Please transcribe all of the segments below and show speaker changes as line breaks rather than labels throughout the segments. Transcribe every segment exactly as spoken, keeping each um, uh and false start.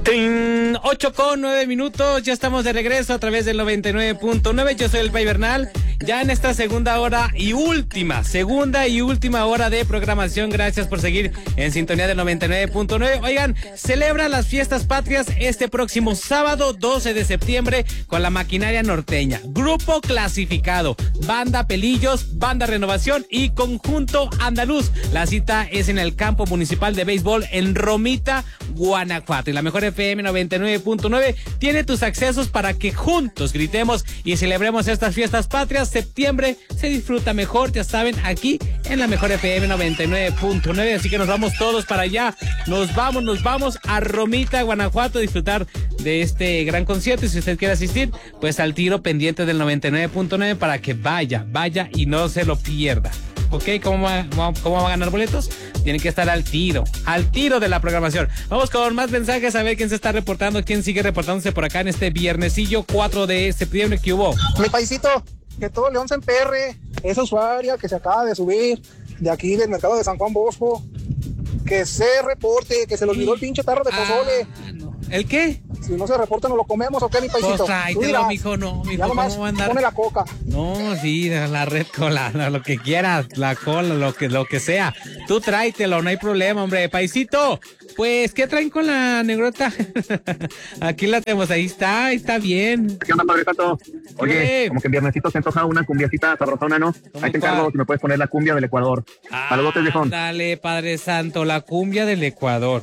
Trin, ocho con nueve minutos, ya estamos de regreso a través del noventa y nueve punto nueve. Yo soy el Pai Bernal, ya en esta segunda hora y última, segunda y última hora de programación. Gracias por seguir en sintonía del noventa y nueve punto nueve. Oigan, celebran las fiestas patrias este próximo sábado doce de septiembre con la maquinaria norteña, grupo clasificado, banda Pelillos, banda Renovación y conjunto andaluz. La cita es en el campo municipal de béisbol en Romita, Guanajuato. Y la mejor F M noventa y nueve punto nueve tiene tus accesos para que juntos gritemos y celebremos estas fiestas patrias. Septiembre se disfruta mejor, ya saben, aquí en la mejor F M noventa y nueve punto nueve. Así que nos vamos todos para allá. Nos vamos, nos vamos a Romita, Guanajuato, a disfrutar de este gran concierto. Y si usted quiere asistir, pues al tiro pendiente del noventa y nueve punto nueve para que vaya, vaya y no se lo pierda. ¿Ok? ¿Cómo va, cómo va a ganar boletos? Tiene que estar al tiro, al tiro de la programación. Vamos con más mensajes a ver quién se está reportando, quién sigue reportándose por acá en este viernesillo cuatro de septiembre que hubo.
Mi paisito, que todo León se emperre, esa usuaria que se acaba de subir de aquí del mercado de San Juan Bosco, que se reporte, que se le olvidó el pinche tarro de pozole.
Ah, no. ¿El qué?
Si no se reporta, ¿no lo comemos o qué, mi paisito?
Pues tráetelo, mijo, no, mijo, ¿cómo va a andar?
Pone la coca.
No, sí, la red cola, lo que quieras, la cola, lo que, lo que sea. Tú tráetelo, no hay problema, hombre. Paisito, pues, ¿qué traen con la negrota? Aquí la tenemos, ahí está, ahí está bien.
¿Qué onda, Padre Santo? Oye, ¿Qué? Como que en viernesito se antoja una cumbiacita sabrosona, ¿no? Ahí te encargo si me puedes poner la cumbia del Ecuador.
Ah,
saludos, viejón.
Dale, Padre Santo, la cumbia del Ecuador.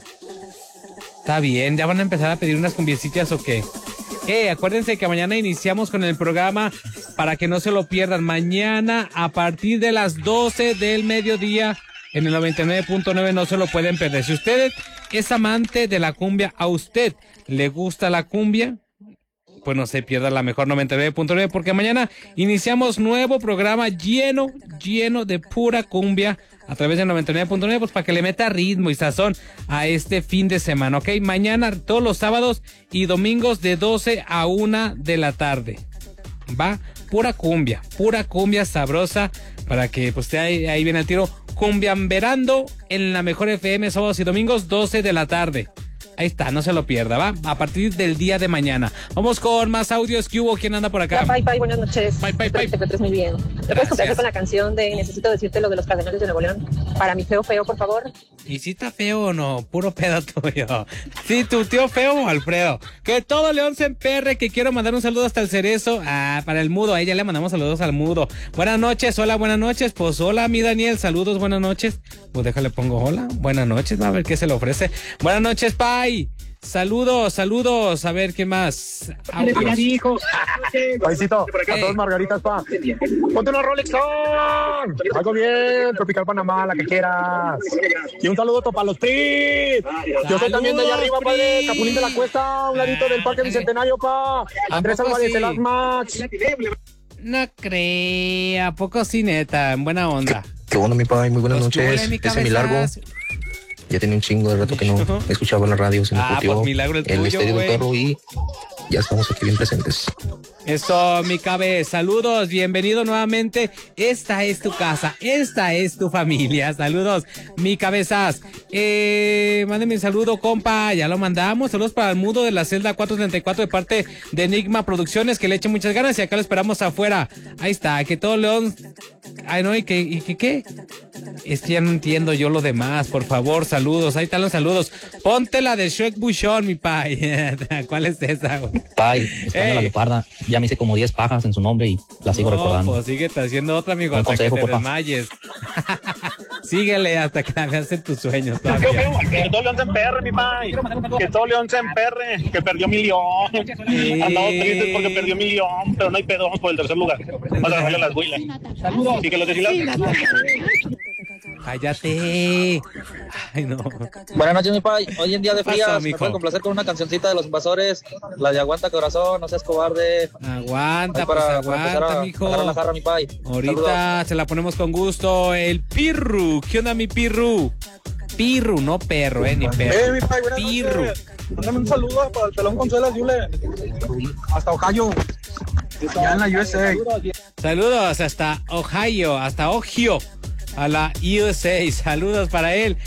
Está bien, ¿ya van a empezar a pedir unas cumbiecitas o qué? Eh, acuérdense que mañana iniciamos con el programa para que no se lo pierdan. Mañana a partir de las doce del mediodía en el noventa y nueve punto nueve no se lo pueden perder. Si usted es amante de la cumbia, a usted le gusta la cumbia, pues no se pierda la mejor noventa y nueve punto nueve porque mañana iniciamos nuevo programa lleno, lleno de pura cumbia a través del noventa y nueve punto nueve, pues para que le meta ritmo y sazón a este fin de semana, ¿ok? Mañana, todos los sábados y domingos de doce a una de la tarde. Va, pura cumbia, pura cumbia sabrosa para que pues ahí, ahí viene el tiro. Cumbiamberando en la mejor F M, sábados y domingos, doce de la tarde. Ahí está, no se lo pierda, ¿va? A partir del día de mañana. Vamos con más audios. ¿Qué hubo? ¿Quién anda por acá?
Pai, Pai, buenas noches.
Pai, Pai, Pai.
Espero que te encuentres muy bien. ¿Te puedes complacer con la canción de Necesito decirte lo de los Cardenales de Nuevo León? Para mi feo feo, por favor.
¿Y si está feo o no? Puro pedo tuyo. Sí, tu tío feo o Alfredo. Que todo León se emperre, que quiero mandar un saludo hasta el Cerezo. Ah, para el Mudo. Ahí ya le mandamos saludos al Mudo. Buenas noches, hola, buenas noches. Pues hola, mi Daniel, saludos, buenas noches. Pues déjale, pongo hola, buenas noches, va a ver qué se le ofrece. Buenas noches, Pai. Saludos, saludos, a ver qué más.
Paisito, a todos margaritas, pa. Ponte una Rolex on. Algo bien, Tropical Panamá, la que quieras. Y un saludo para los P. Yo soy también de allá arriba, padre. Capulín de la Cuesta, un ladito del Parque Bicentenario, pa. Andrés Álvarez, el Max.
No creo, ¿a poco sí, neta? En buena onda.
Qué, qué bueno, mi padre, muy buenas
pues
noches.
Mi
Ese milagro. Ya tenía un chingo de rato que no escuchaba en la radio, se me
ah,
curtió
pues milagro el,
el
tuyo,
misterio
güey.
del perro y ya estamos aquí bien presentes.
Eso, mi cabe, saludos, bienvenido nuevamente. Esta es tu casa, esta es tu familia. Saludos, mi cabezas. Eh, mándeme un saludo, compa. Ya lo mandamos. Saludos para el Mudo de la celda cuatrocientos treinta y cuatro de parte de Enigma Producciones, que le eche muchas ganas y acá lo esperamos afuera. Ahí está, que todo León. Ay, no, y que, y que, ¿qué? Es que ya no entiendo yo lo demás. Por favor, saludos. Ahí están los saludos. Ponte la de Shrek Buchon, mi pai. ¿Cuál es esa, güey?
Pai, extraño la leoparda. Ya me hice como diez pajas en su nombre y la sigo
no,
recordando.
Pues síguete haciendo otra, amigo,
Un
hasta
consejo,
que te
papá.
desmayes. Síguele hasta que la veas en tus sueños todavía.
Que todo León se emperre, mi pai. Que todo León se emperre. Que perdió mi León.
Sí.
Andamos tristes porque perdió mi León, pero no hay pedo, vamos por el tercer lugar. Vamos a dejarle las huilas. Saludos. Y que los decilas.
Cállate. Ay, no.
Buenas noches, mi pai. Hoy en día de frías,
Pasó,
me
mijo.
pueden complacer con una cancioncita de los invasores, la de Aguanta Corazón, no seas cobarde.
Aguanta,
Ahí
pues
para, para
aguanta,
empezar a
mijo.
agarrar la jarra, mi pai.
Ahorita
Saludos.
se la ponemos con gusto. El Pirru. ¿Qué onda, mi Pirru? Pirru, no perro, eh, ni perro.
Eh, mi pai, buenas
Pirru.
noches. Mándame un saludo para el pelón Consuelas, Yule. Hasta Ohio. Ya en la U S A.
Saludos hasta Ohio, hasta Ohio. a la U S A. Saludos para él.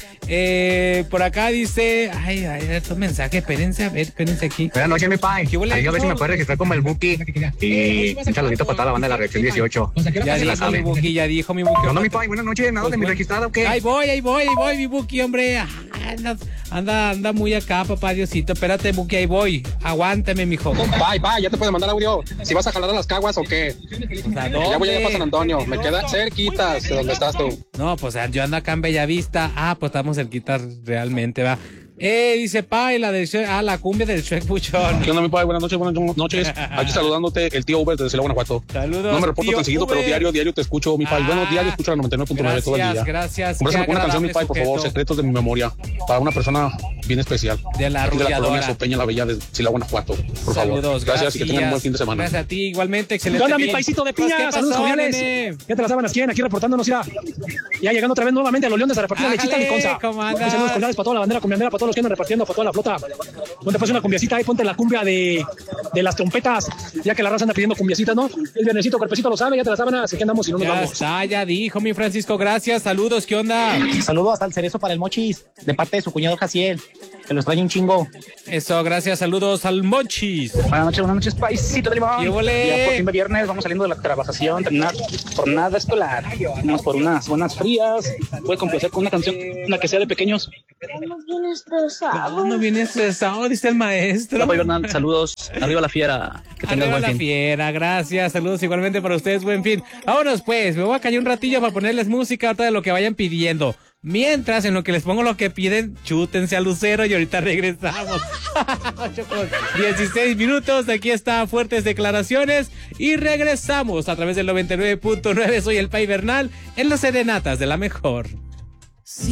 Eh, por acá dice, ay, ay, estos mensajes, espérense, a ver, espérense aquí.
Buenas noches, mi pai.
¿Qué huele?
Ahí a ver si me puedes registrar como el Buki. Y un saludito para toda la banda de la Reacción dieciocho.
Ya dijo mi Buki, ya dijo mi Buki.
No, no, mi pai, buenas noches, nada de mi registrado, ¿o qué?
Ahí voy, ahí voy, ahí voy, mi Buki, hombre. Ah, Anda, anda, anda muy acá, papá Diosito. Espérate, Buki, ahí voy. Aguántame, mijo.
Bye, bye, ya te puedes mandar audio. Si vas a jalar a las caguas o qué.
¿A
Ya voy allá
dónde?
para San Antonio. Me queda cerquitas de donde estás tú.
No, pues yo ando acá en Bellavista. Ah, pues estamos cerquitas realmente, va. Eh, dice Pai, la del Shrek, ah, la cumbia del Shrek Puchón.
¿Qué onda, mi padre? Buenas noches, buenas noches. Aquí saludándote, el tío Uber desde Celaya, Guanajuato.
Saludos.
No me reporto
tío
tan seguido, pero
Uber.
diario, diario te escucho, mi padre.
Ah,
Bueno, diario escucho la noventa y nueve punto nueve todo el día.
Gracias, gracias.
Conversame
Qué
con una canción, mi
agradable
padre, por favor,
sujeto.
Secretos de mi memoria. Para una persona bien especial.
De la
Aquí de la
arrulladora.
colonia Sopeña La Bella de Celaya, Guanajuato. Por favor.
Saludos,
Gracias y que tengan un buen fin de semana.
Gracias a ti, igualmente, excelente.
¿Qué onda, mi
fin.
paisito de
Pues,
piña?
¿qué pasó,
Saludos cordiales.
nene?
Ya te las daban quién, aquí reportándonos ya. Ya llegando otra vez nuevamente a los Leones a repartir la lechita
Ájale,
mi conza.
¿cómo andas?
Y saludos cordiales para toda la bandera cumbiandera, para todos los que andan repartiendo, para toda la flota. Ponte pues una cumbiacita ahí, ponte la cumbia de, de las trompetas, ya que la raza anda pidiendo cumbiacitas, ¿no? El viernesito, cuerpecito lo sabe, ya te las daban, así que andamos y no nos
Ya
vamos.
está, ya dijo mi Francisco, gracias, saludos, ¿qué onda?
Saludos hasta el cerezo para el Mochis, de parte de su cuñado Jaciel, que lo extraña un chingo.
Eso, gracias, saludos al Monchis.
Buenas noches, buenas noches, paisito de limón.
¿Qué ole?
Ya por fin de viernes, vamos saliendo de la trabajación, terminar jornada escolar. Vamos por unas buenas frías. Voy a complacer con una canción, una que sea de pequeños.
No, no viene estresado, dice el maestro.
Hola, Bernal, saludos. Arriba la fiera. Que tengas
Arriba
buen
la
fin.
fiera, gracias, saludos igualmente para ustedes, buen fin. Vámonos pues, me voy a callar un ratillo para ponerles música ahorita de lo que vayan pidiendo. Mientras, en lo que les pongo lo que piden, chútense a Lucero y ahorita regresamos. ocho con dieciséis minutos, aquí está Fuertes Declaraciones y regresamos a través del noventa y nueve punto nueve. Soy el Pai Bernal en las Serenatas de la Mejor.